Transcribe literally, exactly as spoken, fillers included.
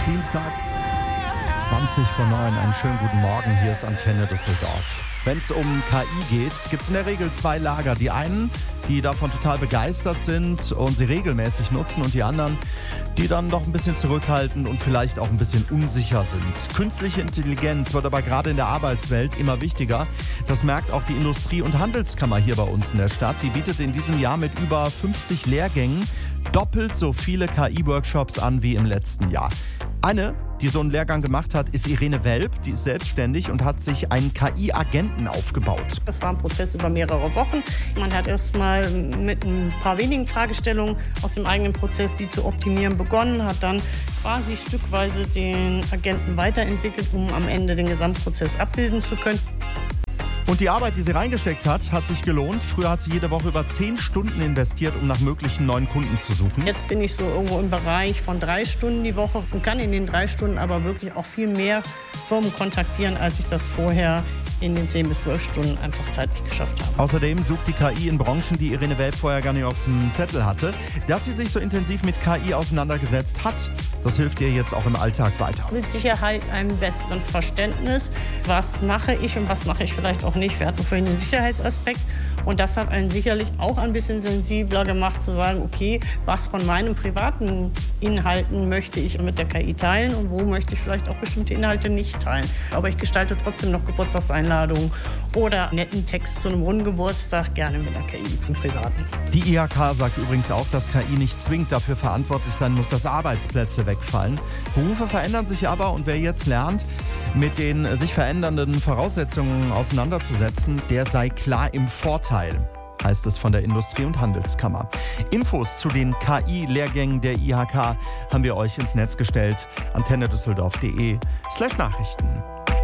Dienstag, zwanzig vor neun. Einen schönen guten Morgen. Hier ist Antenne Düsseldorf. Wenn es um K I geht, gibt es in der Regel zwei Lager. Die einen, die davon total begeistert sind und sie regelmäßig nutzen, und die anderen, die dann doch ein bisschen zurückhaltend und vielleicht auch ein bisschen unsicher sind. Künstliche Intelligenz wird aber gerade in der Arbeitswelt immer wichtiger. Das merkt auch die Industrie- und Handelskammer hier bei uns in der Stadt. Die bietet in diesem Jahr mit über fünfzig Lehrgängen doppelt so viele K I-Workshops an wie im letzten Jahr. Eine, die so einen Lehrgang gemacht hat, ist Irene Welp. Die ist selbstständig und hat sich einen K I-Agenten aufgebaut. Das war ein Prozess über mehrere Wochen. Man hat erst mal mit ein paar wenigen Fragestellungen aus dem eigenen Prozess, die zu optimieren, begonnen, hat dann quasi stückweise den Agenten weiterentwickelt, um am Ende den Gesamtprozess abbilden zu können. Und die Arbeit, die sie reingesteckt hat, hat sich gelohnt. Früher hat sie jede Woche über zehn Stunden investiert, um nach möglichen neuen Kunden zu suchen. Jetzt bin ich so irgendwo im Bereich von drei Stunden die Woche und kann in den drei Stunden aber wirklich auch viel mehr Firmen kontaktieren, als ich das vorher in den zehn bis zwölf Stunden einfach zeitlich geschafft habe. Außerdem sucht die K I in Branchen, die Irene Welp vorher gar nicht auf dem Zettel hatte. Dass sie sich so intensiv mit K I auseinandergesetzt hat, das hilft ihr jetzt auch im Alltag weiter. Mit Sicherheit einem besseren Verständnis, was mache ich und was mache ich vielleicht auch nicht. Wir hatten vorhin den Sicherheitsaspekt und das hat einen sicherlich auch ein bisschen sensibler gemacht, zu sagen, okay, was von meinen privaten Inhalten möchte ich mit der K I teilen und wo möchte ich vielleicht auch bestimmte Inhalte nicht teilen. Aber ich gestalte trotzdem noch Geburtstagseinladungen oder netten Text zu einem runden Geburtstag gerne mit der K I im Privaten. Die I H K sagt übrigens auch, dass K I nicht zwingend dafür verantwortlich sein muss, dass Arbeitsplätze wegfallen. Berufe verändern sich aber, und wer jetzt lernt, mit den sich verändernden Voraussetzungen auseinanderzusetzen, der sei klar im Vorteil, heißt es von der Industrie- und Handelskammer. Infos zu den K I-Lehrgängen der I H K haben wir euch ins Netz gestellt. antenne düsseldorf punkt de slash Nachrichten.